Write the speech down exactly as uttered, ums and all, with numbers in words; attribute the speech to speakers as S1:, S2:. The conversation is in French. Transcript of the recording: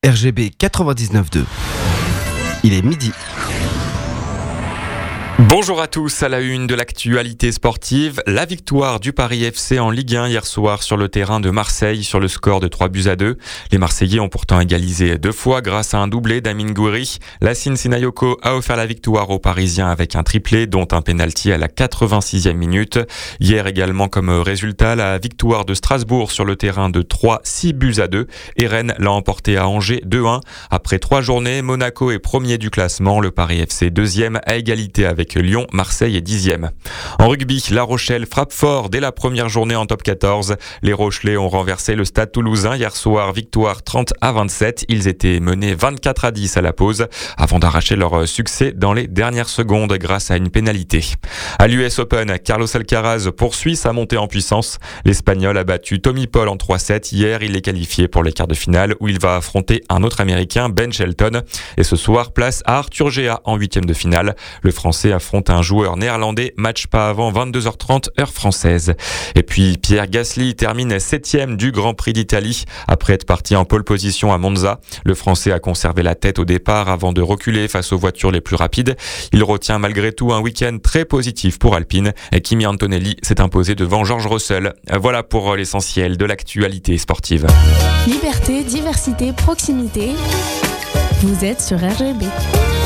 S1: R G B quatre-vingt-dix-neuf deux. Il est midi.
S2: Bonjour à tous, à la une de l'actualité sportive, la victoire du Paris F C en Ligue un hier soir sur le terrain de Marseille sur le score de trois buts à deux. Les Marseillais ont pourtant égalisé deux fois grâce à un doublé d'Amine Gouiri. Yacine Sissoko a offert la victoire aux Parisiens avec un triplé dont un pénalty à la quatre-vingt-sixième minute. Hier également comme résultat, la victoire de Strasbourg sur le terrain de trois, six buts à deux et Rennes l'a emporté à Angers deux un. Après trois journées, Monaco est premier du classement, le Paris F C deuxième à égalité avec Lyon, Marseille est dixième. En rugby, La Rochelle frappe fort dès la première journée en top quatorze. Les Rochelais ont renversé le Stade Toulousain hier soir, victoire trente à vingt-sept. Ils étaient menés vingt-quatre à dix à la pause avant d'arracher leur succès dans les dernières secondes grâce à une pénalité. À l'U S Open, Carlos Alcaraz poursuit sa montée en puissance. L'Espagnol a battu Tommy Paul en trois sept. Hier, il est qualifié pour les quarts de finale où il va affronter un autre Américain, Ben Shelton. Et ce soir, place à Arthur Géa en huitième de finale. Le Français affronte un joueur néerlandais, match pas avant vingt-deux heures trente heure française. Et puis Pierre Gasly termine septième du Grand Prix d'Italie après être parti en pole position à Monza. Le Français a conservé la tête au départ avant de reculer face aux voitures les plus rapides. Il retient malgré tout un week-end très positif pour Alpine. Et Kimi Antonelli s'est imposé devant George Russell. Voilà pour l'essentiel de l'actualité sportive.
S3: Liberté, diversité, proximité. Vous êtes sur R G B.